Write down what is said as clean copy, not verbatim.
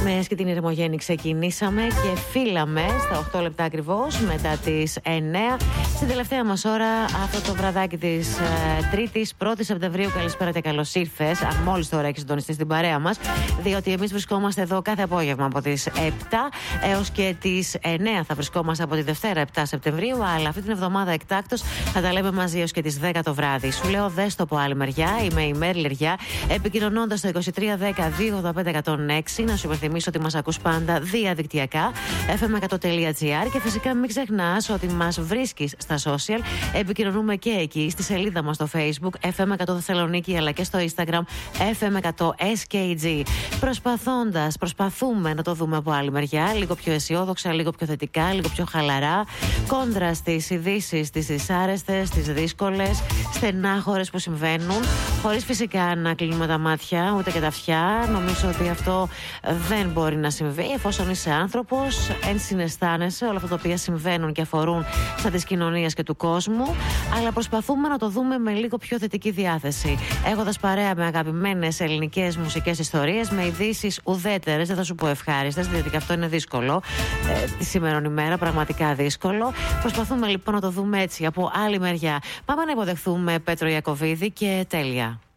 Με Σκητή Ηρεμογέννη ξεκινήσαμε και φύλαμε στα 8 λεπτά ακριβώς μετά τις 9. Στην τελευταία μας ώρα, αυτό το βραδάκι της Τρίτης, 1η Σεπτεμβρίου. Καλησπέρα και καλώς ήρθες. Αν μόλις τώρα έχεις συντονιστεί στην παρέα μας, διότι εμείς βρισκόμαστε εδώ κάθε απόγευμα από τις 7 έως και τις 9. Θα βρισκόμαστε από τη Δευτέρα 7 Σεπτεμβρίου, αλλά αυτή την εβδομάδα εκτάκτως θα τα λέμε μαζί έως και τις 10 το βράδυ. Σου λέω, δες το από άλλη μεριά. Είμαι η Μέρη Λεριά, επικοινωνώντας το 2310-285-106. Να σου υπενθυμίσω ότι μας ακούς πάντα διαδικτυακά, fm100.gr, και φυσικά μην ξεχνάς ότι μας βρίσκεις στα social. Επικοινωνούμε και εκεί, στη σελίδα μας στο Facebook FM100 Θεσσαλονίκη, αλλά και στο Instagram FM100SKG. Προσπαθούμε να το δούμε από άλλη μεριά, λίγο πιο αισιόδοξα, λίγο πιο θετικά, λίγο πιο χαλαρά, κόντρα στις ειδήσεις, τις δυσάρεστες, τις δύσκολες, στενάχωρες που συμβαίνουν, χωρίς φυσικά να κλείνουμε τα μάτια ούτε και τα αυτιά. Νομίζω ότι αυτό δεν μπορεί να συμβεί εφόσον είσαι άνθρωπος, ενσυναισθάνεσαι όλα αυτά τα οποία συμβαίνουν και αφορούν στα της κοινωνίας και του κόσμου, αλλά προσπαθούμε να το δούμε με λίγο πιο θετική διάθεση, έχοντας παρέα με αγαπημένες ελληνικές μουσικές ιστορίες, με ειδήσεις ουδέτερες, δεν θα σου πω ευχάριστες, διότι και αυτό είναι δύσκολο τη σήμερον ημέρα, πραγματικά δύσκολο. Προσπαθούμε λοιπόν να το δούμε έτσι από άλλη μεριά. Πάμε να υποδεχθούμε Πέτρο Ιακωβίδη και Τέλεια.